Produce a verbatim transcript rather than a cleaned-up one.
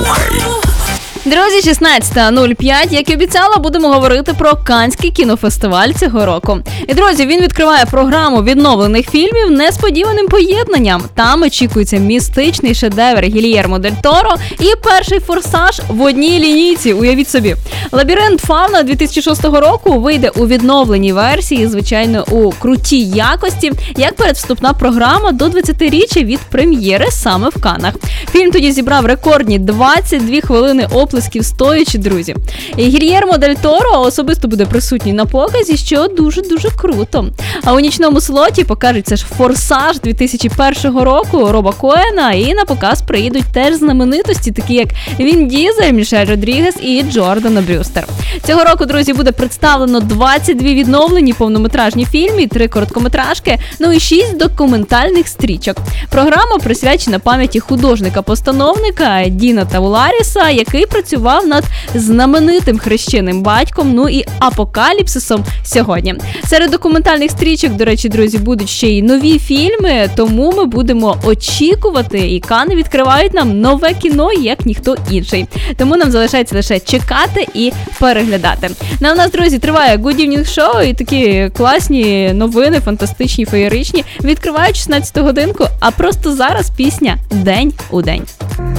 Слухай. Друзі, шістнадцята нуль п'ять, як і обіцяла, будемо говорити про Каннський кінофестиваль цього року. І, друзі, він відкриває програму відновлених фільмів несподіваним поєднанням. Там очікується містичний шедевр Гільєрмо Дель Торо і перший «Форсаж» в одній лінійці, уявіть собі. «Лабіринт Фауна» дві тисячі шостого року вийде у відновленій версії, звичайно, у крутій якості, як передвступна програма до двадцятиріччя від прем'єри саме в Каннах. Фільм тоді зібрав рекордні двадцять дві хвилини оплесків стоячи, друзі. І Гільєрмо Дель Торо особисто буде присутній на показі, що дуже-дуже круто. А у нічному слоті покажеться ж «Форсаж» дві тисячі першого року Роба Коена, і на показ приїдуть теж знаменитості, такі як Він Дізель, Мішель Родрігес і Джордан Брюстер. Цього року, друзі, буде представлено двадцять дві відновлені повнометражні фільми, три короткометражки, ну і шість документальних стрічок. Програма присвячена пам'яті художника-постановника Діна Тауларіса, який працював над знаменитим хрещеним батьком, ну і апокаліпсисом сьогодні. Серед документальних стрічок, до речі, друзі, будуть ще й нові фільми, тому ми будемо очікувати, і Канни відкривають нам нове кіно, як ніхто інший. Тому нам залишається лише чекати і переглядати. Ну, у нас, друзі, триває Good Evening Show, і такі класні новини, фантастичні, феєричні, відкривають шістнадцяту годинку, а просто зараз пісня «День у день».